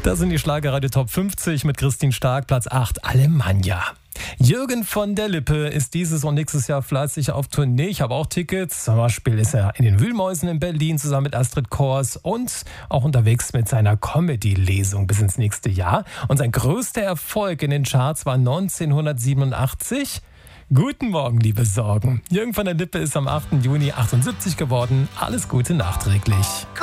Das sind die Schlagerradio Top 50 mit Christine Stark, Platz 8, Alemannia. Jürgen von der Lippe ist dieses und nächstes Jahr fleißig auf Tournee. Ich habe auch Tickets. Zum Beispiel ist er in den Wühlmäusen in Berlin zusammen mit Astrid Kors und auch unterwegs mit seiner Comedy-Lesung bis ins nächste Jahr. Und sein größter Erfolg in den Charts war 1987. Guten Morgen, liebe Sorgen. Jürgen von der Lippe ist am 8. Juni 78 geworden. Alles Gute nachträglich.